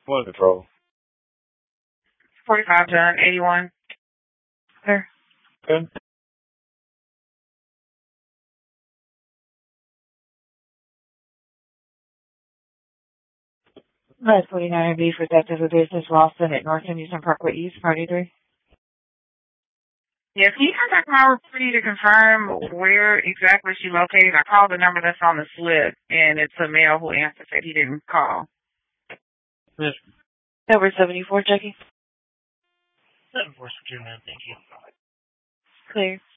One control. 45 John, 81. Sir. Good. That's 49B for Detective of Business Lawson at North Henderson Parkway East, Party 3. Yeah, can you contact my reporter to confirm where exactly she located? I called the number that's on the slip, and it's a male who answered said he didn't call. Yes. Number 74, Jackie. 74, thank you. Clear.